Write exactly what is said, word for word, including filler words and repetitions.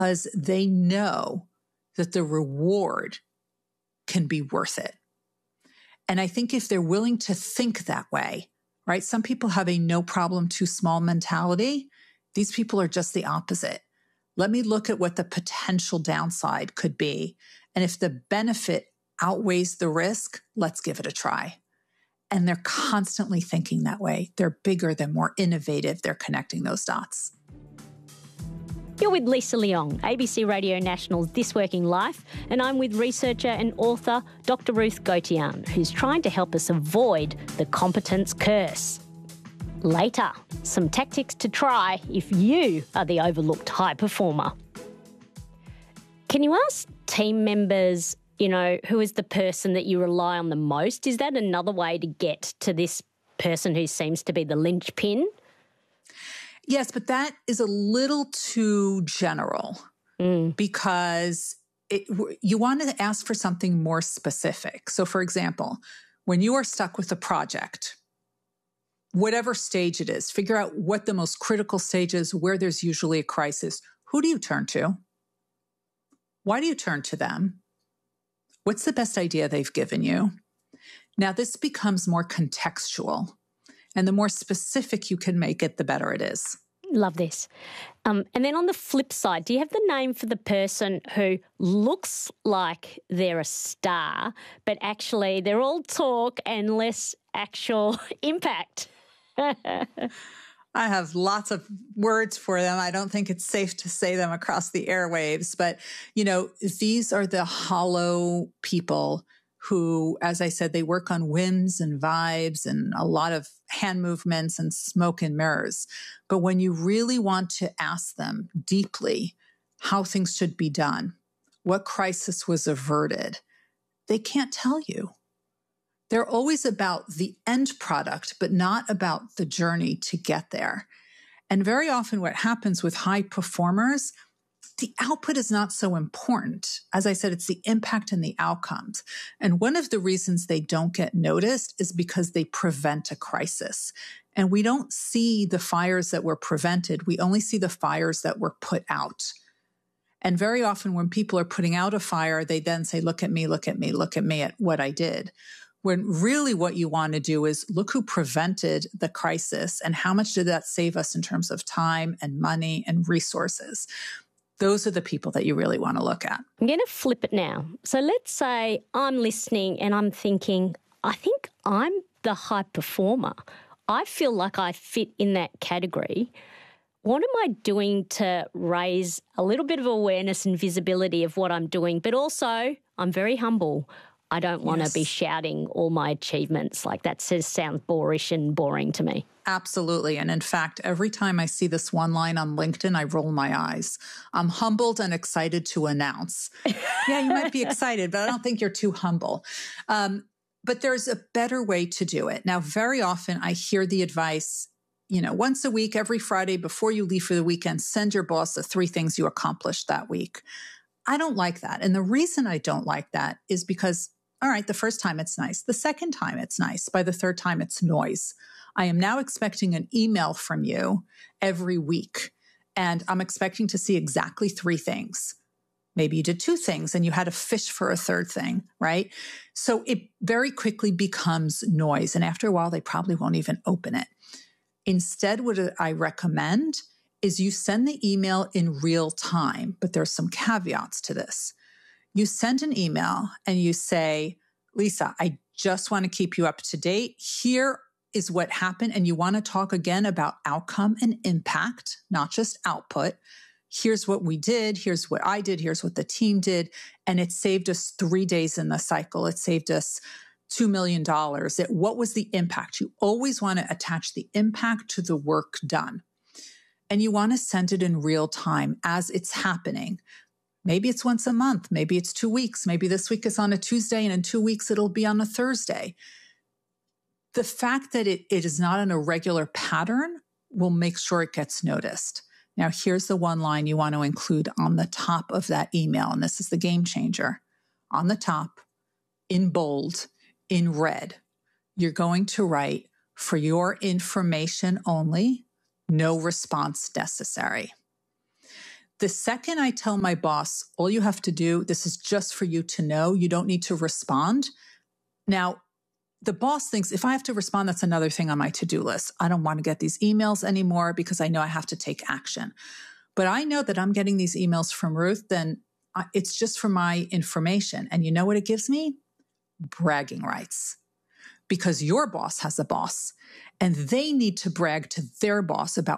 because they know that the reward can be worth it. And I think if they're willing to think that way, right? Some people have a no problem too small mentality. These people are just the opposite. Let me look at what the potential downside could be. And if the benefit outweighs the risk, let's give it a try. And they're constantly thinking that way. They're bigger, they're more innovative, they're connecting those dots. You're with Lisa Leong, A B C Radio National's This Working Life, and I'm with researcher and author Doctor Ruth Gotian, who's trying to help us avoid the competence curse. Later, some tactics to try if you are the overlooked high performer. Can you ask team members, you know, who is the person that you rely on the most? Is that another way to get to this person who seems to be the linchpin? Yes, but that is a little too general mm. because it, you want to ask for something more specific. So, for example, when you are stuck with a project, whatever stage it is, figure out what the most critical stage is, where there's usually a crisis. Who do you turn to? Why do you turn to them? What's the best idea they've given you? Now, this becomes more contextual. And the more specific you can make it, the better it is. Love this. Um, and then on the flip side, do you have the name for the person who looks like they're a star, but actually they're all talk and less actual impact? I have lots of words for them. I don't think it's safe to say them across the airwaves, but, you know, these are the hollow people who, as I said, they work on whims and vibes and a lot of hand movements and smoke and mirrors. But when you really want to ask them deeply how things should be done, what crisis was averted, they can't tell you. They're always about the end product, but not about the journey to get there. And very often what happens with high performers, the output is not so important. As I said, it's the impact and the outcomes. And one of the reasons they don't get noticed is because they prevent a crisis. And we don't see the fires that were prevented. We only see the fires that were put out. And very often when people are putting out a fire, they then say, look at me, look at me, look at me at what I did. When really what you want to do is look who prevented the crisis and how much did that save us in terms of time and money and resources. Those are the people that you really want to look at. I'm going to flip it now. So let's say I'm listening and I'm thinking, I think I'm the high performer. I feel like I fit in that category. What am I doing to raise a little bit of awareness and visibility of what I'm doing? But also, I'm very humble. I don't want yes. to be shouting all my achievements. Like that says, sounds boorish and boring to me. Absolutely. And in fact, every time I see this one line on LinkedIn, I roll my eyes. I'm humbled and excited to announce. Yeah, you might be excited, but I don't think you're too humble. Um, but there's a better way to do it. Now, very often I hear the advice, you know, once a week, every Friday before you leave for the weekend, send your boss the three things you accomplished that week. I don't like that. And the reason I don't like that is because, all right, the first time it's nice. The second time it's nice. By the third time, it's noise. I am now expecting an email from you every week, and I'm expecting to see exactly three things. Maybe you did two things and you had to fish for a third thing, right? So it very quickly becomes noise. And after a while, they probably won't even open it. Instead, what I recommend is you send the email in real time, but there's some caveats to this. You send an email and you say, Lisa, I just want to keep you up to date. Here is what happened. And you want to talk again about outcome and impact, not just output. Here's what we did. Here's what I did. Here's what the team did. And it saved us three days in the cycle. It saved us two million dollars. It, what was the impact? You always want to attach the impact to the work done. And you want to send it in real time as it's happening. Maybe it's once a month. Maybe it's two weeks. Maybe this week is on a Tuesday and in two weeks it'll be on a Thursday. The fact that it, it is not in a regular pattern will make sure it gets noticed. Now, here's the one line you want to include on the top of that email, and this is the game changer. On the top, in bold, in red, you're going to write, for your information only, no response necessary. The second I tell my boss, all you have to do, this is just for you to know, you don't need to respond. Now, the boss thinks if I have to respond, that's another thing on my to-do list. I don't want to get these emails anymore because I know I have to take action. But I know that I'm getting these emails from Ruth, then it's just for my information. And you know what it gives me? Bragging rights. Because your boss has a boss, and they need to brag to their boss about